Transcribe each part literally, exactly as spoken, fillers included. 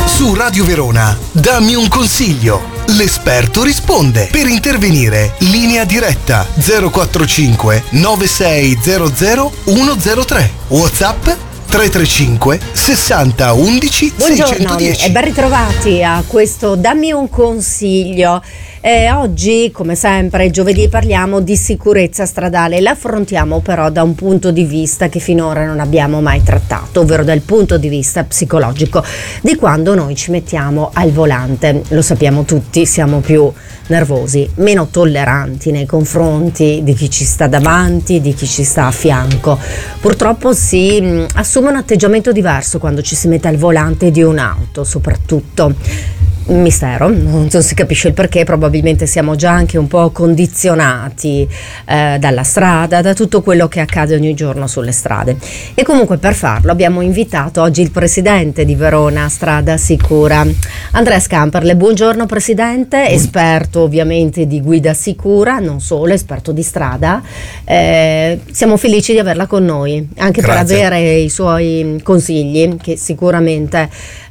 Su Radio Verona, dammi un consiglio. L'esperto risponde. Per intervenire, linea diretta zero quattro cinque nove sei zero zero uno zero tre. WhatsApp tre tre cinque sessanta undici seicentodieci. E ben ritrovati a questo Dammi un consiglio. Eh, oggi, come sempre, giovedì, parliamo di sicurezza stradale. L'affrontiamo però da un punto di vista che finora non abbiamo mai trattato, ovvero dal punto di vista psicologico, di quando noi ci mettiamo al volante. Lo sappiamo tutti, siamo più nervosi, meno tolleranti nei confronti di chi ci sta davanti, di chi ci sta a fianco. Purtroppo si mh, assume un atteggiamento diverso quando ci si mette al volante di un'auto, soprattutto. Mistero, non si capisce il perché, probabilmente siamo già anche un po' condizionati eh, dalla strada, da tutto quello che accade ogni giorno sulle strade. E comunque per farlo abbiamo invitato oggi il presidente di Verona Strada Sicura, Andrea Scamperle. Buongiorno presidente, esperto ovviamente di guida sicura, non solo, esperto di strada. Eh, siamo felici di averla con noi, anche Grazie. Per avere i suoi consigli che sicuramente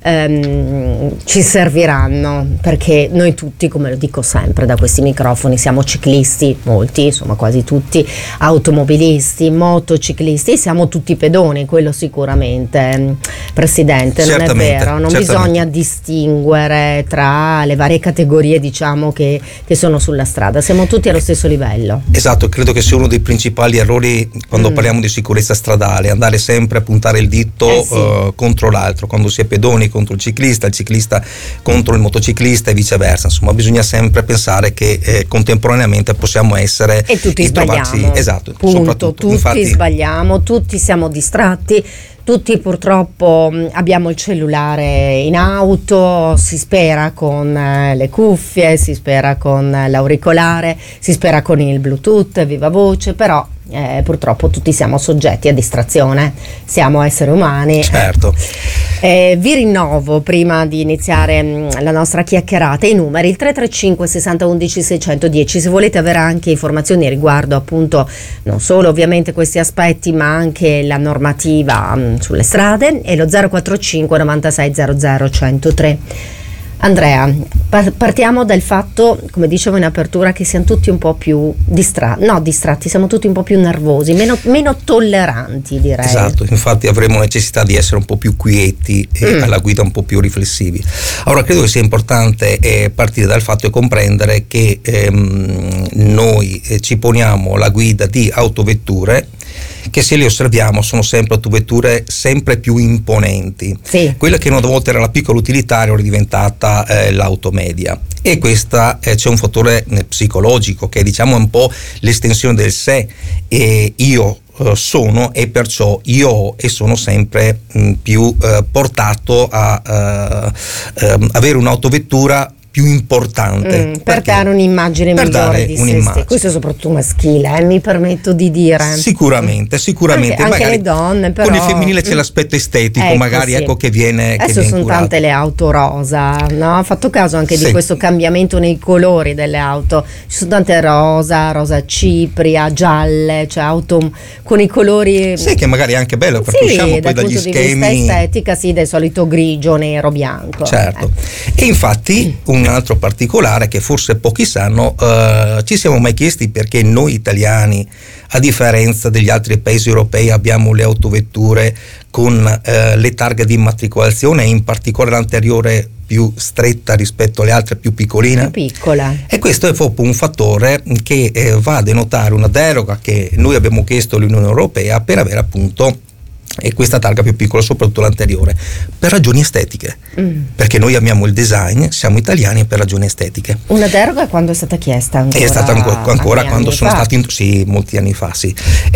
ehm, ci serviranno. Perché noi tutti, come lo dico sempre da questi microfoni, siamo ciclisti, molti, insomma quasi tutti, automobilisti, motociclisti, siamo tutti pedoni, quello sicuramente, presidente, non è vero? Non certamente. Bisogna distinguere tra le varie categorie, diciamo, che, che sono sulla strada, siamo tutti allo stesso livello. Esatto, credo che sia uno dei principali errori quando mm. parliamo di sicurezza stradale, andare sempre a puntare il dito eh sì. uh, contro l'altro, quando si è pedoni contro il ciclista, il ciclista contro il motociclista e viceversa. Insomma, bisogna sempre pensare che eh, contemporaneamente possiamo essere e tutti sbagliamo, esatto, punto, soprattutto tutti infatti, sbagliamo, tutti siamo distratti, tutti purtroppo abbiamo il cellulare in auto, si spera con eh, le cuffie, si spera con l'auricolare, si spera con il Bluetooth, viva voce, però Eh, purtroppo tutti siamo soggetti a distrazione, siamo esseri umani. Certo. Eh, vi rinnovo, prima di iniziare mh, la nostra chiacchierata, i numeri: il tre tre cinque sessanta undici seicentodieci, se volete avere anche informazioni riguardo appunto non solo ovviamente questi aspetti ma anche la normativa mh, sulle strade, e lo zero quattro cinque novantasei zero zero centotré. Andrea, partiamo dal fatto, come dicevo in apertura, che siamo tutti un po' più distratti, no distratti, siamo tutti un po' più nervosi, meno, meno tolleranti, direi. Esatto, infatti avremo necessità di essere un po' più quieti e mm. alla guida un po' più riflessivi. Allora, credo che sia importante eh, partire dal fatto e comprendere che ehm, noi eh, ci poniamo alla guida di autovetture che, se le osserviamo, sono sempre autovetture sempre più imponenti. Sì. Quella che una volta era la piccola utilitaria ora è diventata eh, l'auto media, e questa eh, c'è un fattore eh, psicologico che, diciamo, è un po' l'estensione del sé, e io eh, sono e perciò io ho e sono sempre mh, più eh, portato a eh, eh, avere un'autovettura più importante mm, per dare un'immagine per migliore dare di se un'immagine. stessi. Questo è soprattutto maschile, eh, mi permetto di dire. Sicuramente, sicuramente. Anche, magari anche le donne, però. Con il femminile c'è l'aspetto estetico, ecco, magari sì. ecco che viene. Adesso che viene sono curato. tante le auto rosa, no? Ho fatto caso anche sì. di questo cambiamento nei colori delle auto. Ci sono tante rosa, rosa cipria, gialle, cioè auto con i colori. Sì, che magari è anche bello, perché sì, usciamo poi dal dagli punto schemi. di vista estetica, sì, del solito grigio, nero, bianco. Certo. Eh. E infatti un altro particolare che forse pochi sanno, uh, ci siamo mai chiesti perché noi italiani, a differenza degli altri paesi europei, abbiamo le autovetture con uh, le targhe di immatricolazione, e in particolare l'anteriore più stretta rispetto alle altre, più piccoline, più piccola. E questo è proprio un fattore che eh, va a denotare una deroga che noi abbiamo chiesto all'Unione Europea per avere appunto e questa targa più piccola, soprattutto l'anteriore, per ragioni estetiche, mm. perché noi amiamo il design, siamo italiani, per ragioni estetiche. Una deroga quando è stata chiesta? Ancora, è stata ancora, ancora quando sono fa. stati in, sì, molti anni fa, sì.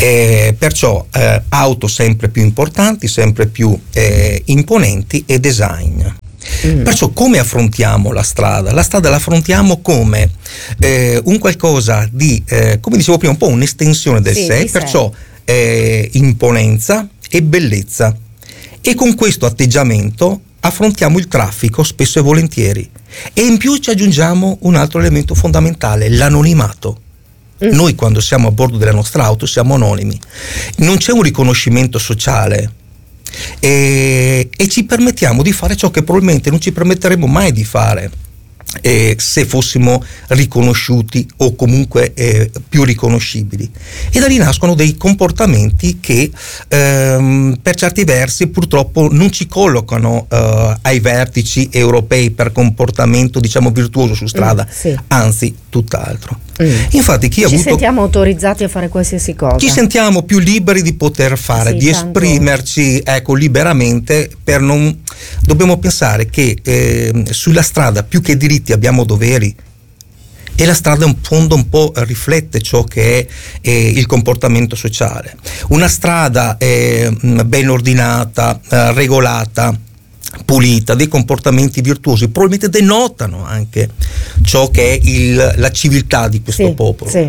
E perciò eh, auto sempre più importanti, sempre più eh, imponenti, e design. Mm. Perciò come affrontiamo la strada? La strada la affrontiamo come eh, un qualcosa di, eh, come dicevo prima, un po' un'estensione del sì, sé, perciò eh, imponenza e bellezza, e con questo atteggiamento affrontiamo il traffico spesso e volentieri, e in più ci aggiungiamo un altro elemento fondamentale: l'anonimato. Mm. Noi quando siamo a bordo della nostra auto siamo anonimi, non c'è un riconoscimento sociale, e, e ci permettiamo di fare ciò che probabilmente non ci permetteremo mai di fare Eh, se fossimo riconosciuti o comunque eh, più riconoscibili, e da lì nascono dei comportamenti che ehm, per certi versi purtroppo non ci collocano eh, ai vertici europei per comportamento, diciamo, virtuoso su strada, mm, sì. anzi tutt'altro. Mm. Infatti chi ha ci avuto, sentiamo autorizzati a fare qualsiasi cosa, ci sentiamo più liberi di poter fare, sì, di tanto. esprimerci, ecco, liberamente, per non dobbiamo pensare che eh, sulla strada più che diritti abbiamo doveri, e la strada in fondo un po' riflette ciò che è eh, il comportamento sociale. Una strada eh, ben ordinata, eh, regolata, pulita, dei comportamenti virtuosi probabilmente denotano anche ciò che è il, la civiltà di questo sì, popolo. Sì.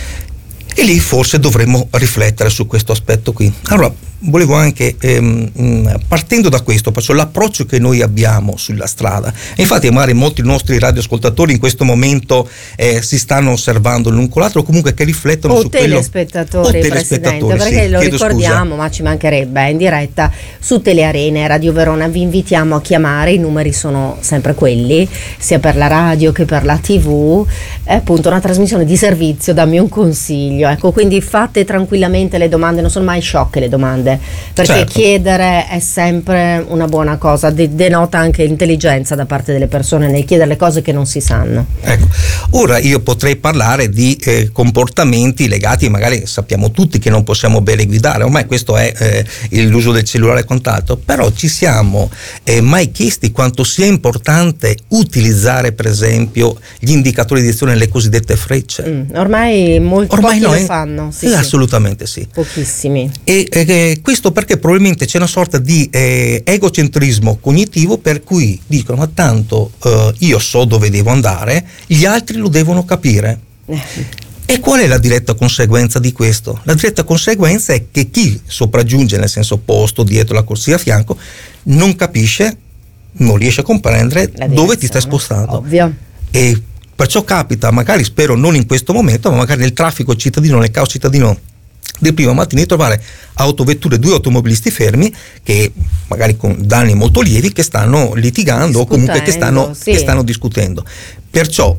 E lì forse dovremmo riflettere su questo aspetto qui. Allora, volevo anche, ehm, partendo da questo, faccio l'approccio che noi abbiamo sulla strada. E infatti magari molti nostri radioascoltatori in questo momento eh, si stanno osservando l'un con l'altro, comunque che riflettono o su quello. Telespettatori, O Presidente, telespettatori, perché sì, lo chiedo ricordiamo, scusa. ma ci mancherebbe, in diretta su Telearena Radio Verona. Vi invitiamo a chiamare, i numeri sono sempre quelli, sia per la radio che per la tivù. È appunto una trasmissione di servizio, dammi un consiglio. Ecco, quindi fate tranquillamente le domande, non sono mai sciocche le domande, perché certo. chiedere è sempre una buona cosa, de- denota anche intelligenza da parte delle persone nel chiedere le cose che non si sanno. Ecco, ora io potrei parlare di eh, comportamenti legati, magari sappiamo tutti che non possiamo bere e guidare, ormai questo è eh, l'uso del cellulare e quant'altro, però ci siamo eh, mai chiesti quanto sia importante utilizzare per esempio gli indicatori di direzione, le cosiddette frecce? Mm, ormai molti ormai pochi no, lo eh? fanno, sì, eh, sì. Assolutamente sì. Pochissimi. E eh, questo perché probabilmente c'è una sorta di eh, egocentrismo cognitivo, per cui dicono: ma tanto eh, io so dove devo andare, gli altri lo devono capire. Eh. E qual è la diretta conseguenza di questo? La diretta conseguenza è che chi sopraggiunge, nel senso opposto, dietro la corsia a fianco, non capisce, non riesce a comprendere dove ti stai spostando. Ovvio. E perciò capita, magari spero non in questo momento, ma magari nel traffico cittadino, nel caos cittadino del primo mattino, di trovare autovetture, due automobilisti fermi che magari con danni molto lievi, che stanno litigando o comunque che stanno, sì. che stanno discutendo. Perciò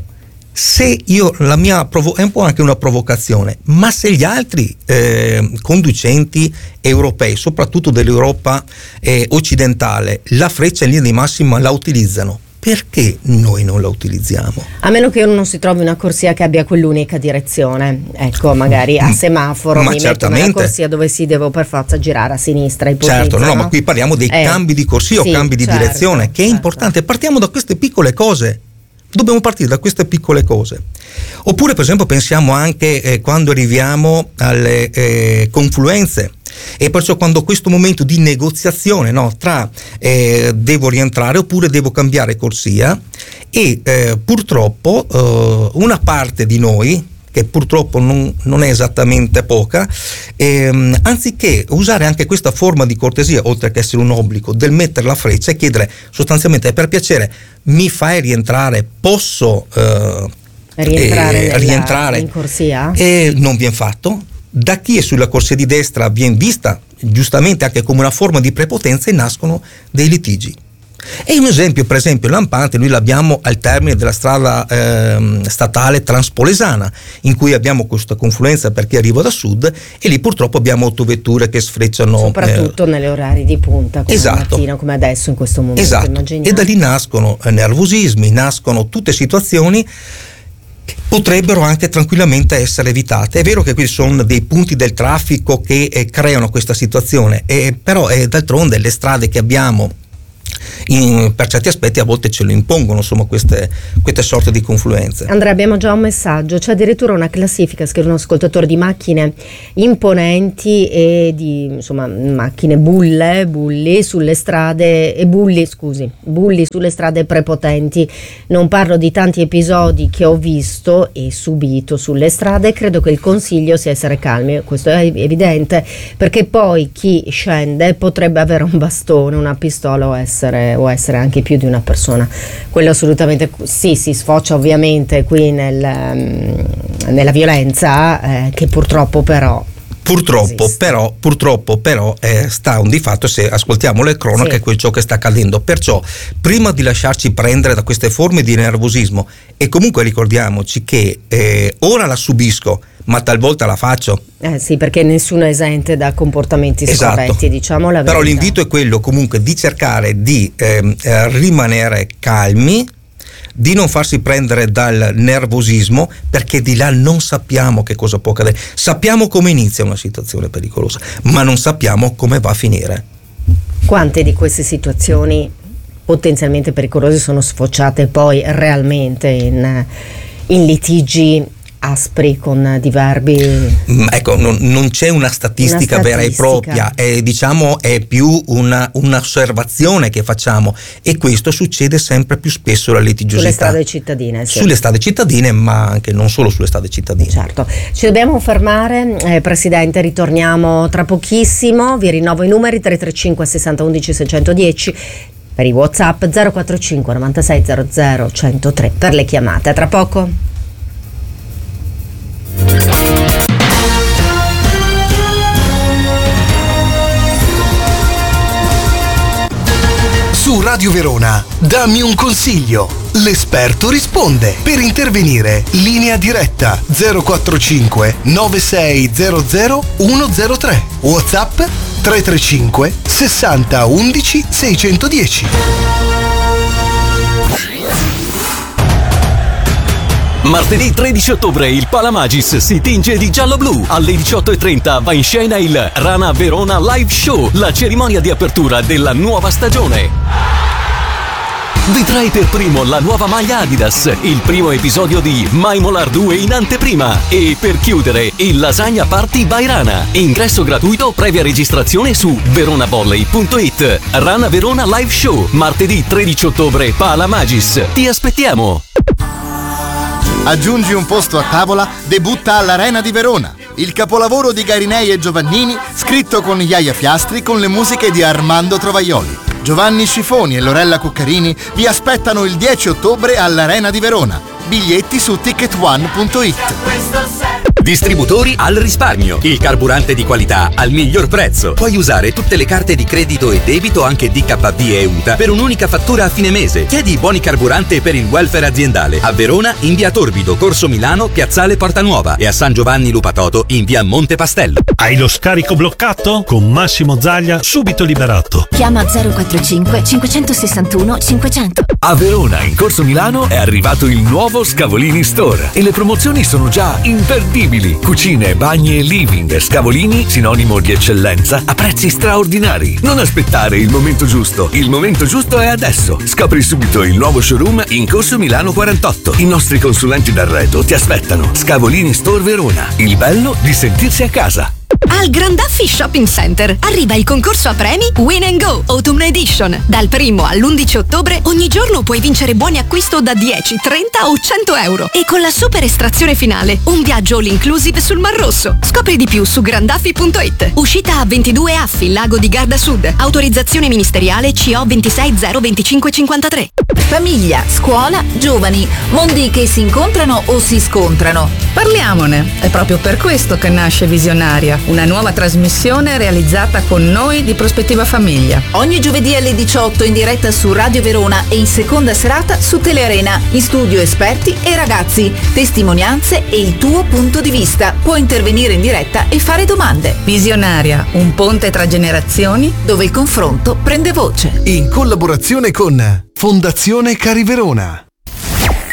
se io, la mia provo- è un po' anche una provocazione, ma se gli altri eh, conducenti europei, soprattutto dell'Europa eh, occidentale, la freccia in linea di massima la utilizzano, perché noi non la utilizziamo? A meno che uno non si trovi una corsia che abbia quell'unica direzione, ecco, magari a semaforo ma mi metto nella certamente. corsia dove si devo per forza girare a sinistra, ipotizzo, Certo, no, no? ma qui parliamo dei eh, cambi di corsia sì, o cambi di certo, direzione, che è certo. importante. Partiamo da queste piccole cose. Dobbiamo partire da queste piccole cose. Oppure, per esempio, pensiamo anche eh, quando arriviamo alle eh, confluenze, e perciò quando questo momento di negoziazione, no, tra eh, devo rientrare oppure devo cambiare corsia, e eh, purtroppo eh, una parte di noi, che purtroppo non, non è esattamente poca, ehm, anziché usare anche questa forma di cortesia, oltre che essere un obbligo, del mettere la freccia e chiedere sostanzialmente: per piacere, mi fai rientrare, posso eh, rientrare, eh, nella, rientrare? in corsia? E non viene fatto. Da chi è sulla corsia di destra viene vista giustamente anche come una forma di prepotenza, e nascono dei litigi. E un esempio, per esempio, lampante, noi l'abbiamo al termine della strada eh, statale Transpolesana, in cui abbiamo questa confluenza per chi arriva da sud, e lì purtroppo abbiamo autovetture che sfrecciano, soprattutto eh, negli orari di punta, come esatto, la mattina, come adesso in questo momento. Esatto. Immaginiamo. E da lì nascono eh, nervosismi, nascono tutte situazioni che potrebbero anche tranquillamente essere evitate. È vero che qui sono dei punti del traffico che eh, creano questa situazione, eh, però eh, d'altronde le strade che abbiamo In, per certi aspetti a volte ce lo impongono, insomma, queste, queste sorte di confluenze. Andrea, abbiamo già un messaggio, c'è addirittura una classifica, scrive un ascoltatore, di macchine imponenti e di, insomma, macchine bulle, bulli sulle strade e bulli, scusi, bulli sulle strade prepotenti. Non parlo di tanti episodi che ho visto e subito sulle strade, credo che il consiglio sia essere calmi, questo è evidente, perché poi chi scende potrebbe avere un bastone, una pistola o essere o essere anche più di una persona. Quello assolutamente sì, si sfocia ovviamente qui nel, nella violenza, eh, che purtroppo però Purtroppo però, purtroppo però eh, sta un di fatto, se ascoltiamo le cronache, sì, ciò che sta accadendo. Perciò prima di lasciarci prendere da queste forme di nervosismo, e comunque ricordiamoci che eh, ora la subisco ma talvolta la faccio. Eh sì, perché nessuno è esente da comportamenti scorretti, esatto, diciamo la verità. Però l'invito è quello comunque di cercare di eh, eh, rimanere calmi, di non farsi prendere dal nervosismo, perché di là non sappiamo che cosa può accadere. Sappiamo come inizia una situazione pericolosa, ma non sappiamo come va a finire. Quante di queste situazioni potenzialmente pericolose sono sfociate poi realmente in, in litigi aspri con diverbi? Mm, ecco, non, non c'è una statistica, una statistica vera e propria, è, diciamo è più una, un'osservazione che facciamo, e questo succede sempre più spesso, la litigiosità sulle strade cittadine, sì. Sulle strade cittadine, ma anche non solo sulle strade cittadine. Certo, ci dobbiamo fermare, eh, Presidente, ritorniamo tra pochissimo. Vi rinnovo i numeri: tre tre cinque sessanta undici seicentodieci per i WhatsApp, zero quattro cinque novantasei zero zero centotré per le chiamate. A tra poco. Su Radio Verona, dammi un consiglio. L'esperto risponde. Per intervenire, linea diretta zero quattro cinque nove sei zero zero uno zero tre. WhatsApp tre tre cinque sessanta undici seicentodieci. Martedì tredici ottobre il Palamagis si tinge di giallo-blu. Alle diciotto e trenta va in scena il Rana Verona Live Show, la cerimonia di apertura della nuova stagione. Vedrai per primo la nuova maglia Adidas, il primo episodio di Mai Molar due in anteprima, e per chiudere il Lasagna Party by Rana. Ingresso gratuito previa registrazione su veronavolley punto it. Rana Verona Live Show, martedì tredici ottobre, Palamagis. Ti aspettiamo! Aggiungi un posto a tavola, debutta all'Arena di Verona. Il capolavoro di Garinei e Giovannini, scritto con Iaia Fiastri con le musiche di Armando Trovaioli. Giovanni Scifoni e Lorella Cuccarini vi aspettano il dieci ottobre all'Arena di Verona. Biglietti su ticket one punto it. Distributori Al Risparmio, il carburante di qualità al miglior prezzo. Puoi usare tutte le carte di credito e debito, anche D K B e U T A, per un'unica fattura a fine mese. Chiedi i buoni carburante per il welfare aziendale. A Verona in via Torbido, Corso Milano, Piazzale Porta Nuova, e a San Giovanni Lupatoto in via Monte Pastello. Hai lo scarico bloccato? Con Massimo Zaglia subito liberato. Chiama zero quattro cinque cinquecentosessantuno cinquecento. A Verona, in Corso Milano, è arrivato il nuovo Scavolini Store e le promozioni sono già imperdibili. Cucine, bagni e living. Scavolini, sinonimo di eccellenza, a prezzi straordinari. Non aspettare il momento giusto. Il momento giusto è adesso. Scopri subito il nuovo showroom in Corso Milano quarantotto. I nostri consulenti d'arredo ti aspettano. Scavolini Store Verona. Il bello di sentirsi a casa. Al Grandaffi Shopping Center arriva il concorso a premi Win and Go Autumn Edition. Dal primo all'undici ottobre ogni giorno puoi vincere buoni acquisto da dieci, trenta o cento euro. E con la super estrazione finale, un viaggio all inclusive sul Mar Rosso. Scopri di più su grandaffi punto it. Uscita a ventidue Affi, Lago di Garda Sud. Autorizzazione ministeriale C O ventisei zero venticinque cinquantatré. Famiglia, scuola, giovani, mondi che si incontrano o si scontrano. Parliamone, è proprio per questo che nasce Visionaria, una nuova trasmissione realizzata con noi di Prospettiva Famiglia. Ogni giovedì alle diciotto in diretta su Radio Verona e in seconda serata su Telearena. In studio esperti e ragazzi, testimonianze e il tuo punto di vista. Puoi intervenire in diretta e fare domande. Visionaria, un ponte tra generazioni dove il confronto prende voce. In collaborazione con Fondazione Cari Verona.